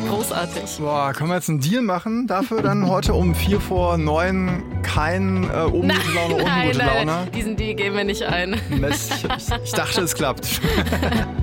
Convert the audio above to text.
großartig. Boah, können wir jetzt einen Deal machen? Dafür dann heute um 8:45 kein gute Laune, ungute Laune? Nein, diesen Deal gehen wir nicht ein. Mist, ich dachte, es klappt.